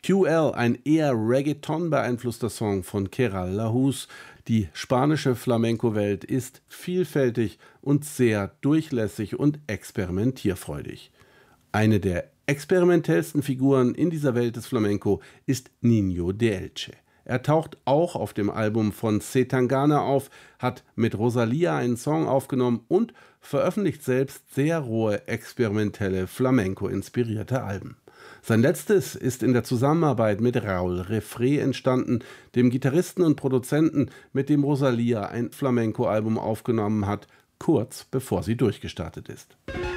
QL, ein eher Reggaeton beeinflusster Song von Keral Lahous. Die spanische Flamenco-Welt ist vielfältig und sehr durchlässig und experimentierfreudig. Eine der experimentellsten Figuren in dieser Welt des Flamenco ist Niño de Elche. Er taucht auch auf dem Album von C. Tangana auf, hat mit Rosalía einen Song aufgenommen und veröffentlicht selbst sehr rohe, experimentelle, Flamenco-inspirierte Alben. Sein letztes ist in der Zusammenarbeit mit Raúl Refré entstanden, dem Gitarristen und Produzenten, mit dem Rosalía ein Flamenco-Album aufgenommen hat, kurz bevor sie durchgestartet ist.